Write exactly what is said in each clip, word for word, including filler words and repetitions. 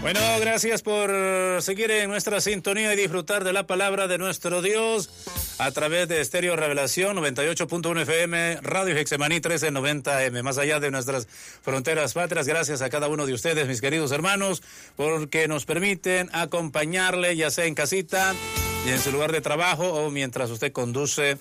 Bueno, gracias por seguir en nuestra sintonía y disfrutar de la palabra de nuestro Dios a través de Estéreo Revelación noventa y ocho punto uno F M, Radio Getsemaní trece noventa M, más allá de nuestras fronteras patrias. Gracias a cada uno de ustedes, mis queridos hermanos, porque nos permiten acompañarle, ya sea en casita y en su lugar de trabajo o mientras usted conduce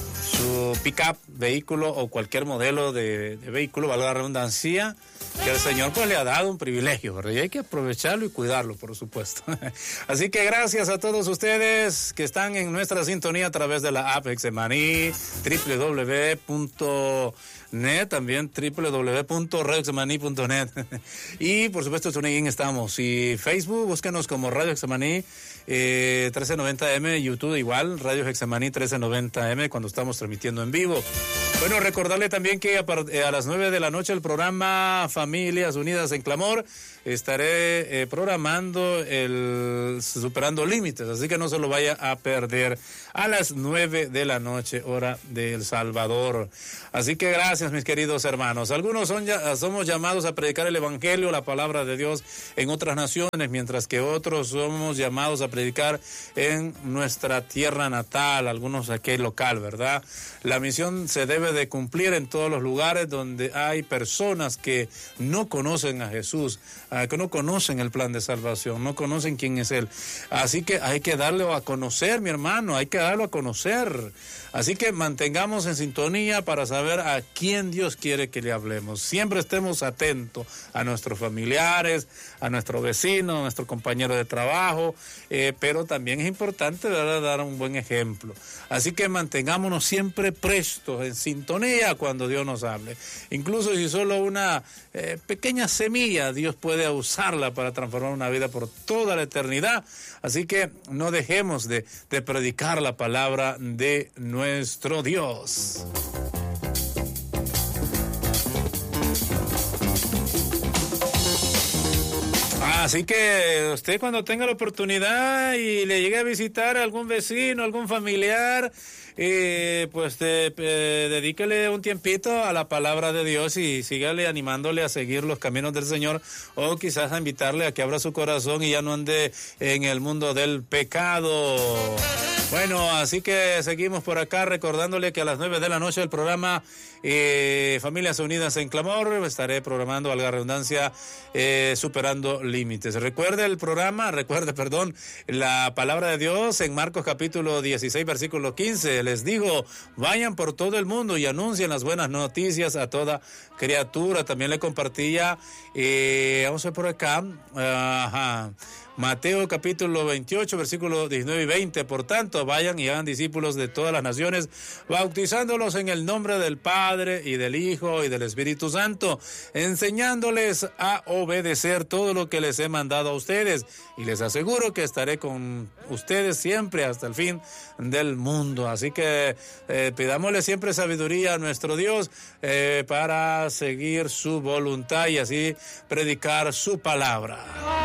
su pick-up, vehículo o cualquier modelo de, de vehículo, valga la redundancia, que el Señor pues le ha dado un privilegio, ¿verdad? Y hay que aprovecharlo y cuidarlo, por supuesto. Así que gracias a todos ustedes que están en nuestra sintonía a través de la app Getsemaní, doble u doble u doble u punto net, también doble u doble u doble u punto radio getsemaní punto net. Y por supuesto TuneIn estamos. Y Facebook, búsquenos como Radio Getsemaní eh, trece noventa M, YouTube igual, Radio Getsemaní trece noventa M cuando estamos transmitiendo en vivo. Bueno, recordarle también que a, a las nueve de la noche el programa Familias Unidas en Clamor estaré eh, programando el Superando Límites, así que no se lo vaya a perder a las nueve de la noche, hora de El Salvador. Así que gracias, mis queridos hermanos. Algunos son ya, somos llamados a predicar el Evangelio, la palabra de Dios en otras naciones, mientras que otros somos llamados a predicar en nuestra tierra natal, algunos aquí local, ¿verdad? La misión se debe de cumplir en todos los lugares donde hay personas que no conocen a Jesús, que no conocen el plan de salvación, no conocen quién es Él. Así que hay que darlo a conocer, mi hermano, hay que darlo a conocer. Así que mantengamos en sintonía para saber a quién Dios quiere que le hablemos. Siempre estemos atentos a nuestros familiares, a nuestro vecino, a nuestro compañero de trabajo, eh, pero también es importante, ¿verdad?, dar un buen ejemplo. Así que mantengámonos siempre prestos, en sintonía cuando Dios nos hable. Incluso si solo una eh, pequeña semilla, Dios puede usarla para transformar una vida por toda la eternidad. Así que no dejemos de, de predicar la palabra de nuestro Dios. Así que usted cuando tenga la oportunidad y le llegue a visitar a algún vecino, algún familiar, eh, pues te, eh, dedíquele un tiempito a la palabra de Dios y sígale animándole a seguir los caminos del Señor, o quizás a invitarle a que abra su corazón y ya no ande en el mundo del pecado. Bueno, así que seguimos por acá recordándole que a las nueve de la noche el programa eh, Familias Unidas en Clamor, estaré programando, valga la redundancia, eh, Superando Límites. Recuerde el programa, recuerde, perdón, la palabra de Dios en Marcos capítulo dieciséis, versículo quince. Les digo, vayan por todo el mundo y anuncien las buenas noticias a toda criatura. También le compartía, eh, vamos a ver por acá, ajá. Mateo capítulo veintiocho, versículos diecinueve y veinte. Por tanto, vayan y hagan discípulos de todas las naciones, bautizándolos en el nombre del Padre y del Hijo y del Espíritu Santo, enseñándoles a obedecer todo lo que les he mandado a ustedes. Y les aseguro que estaré con ustedes siempre hasta el fin del mundo. Así que eh, pidámosle siempre sabiduría a nuestro Dios eh, para seguir su voluntad y así predicar su palabra.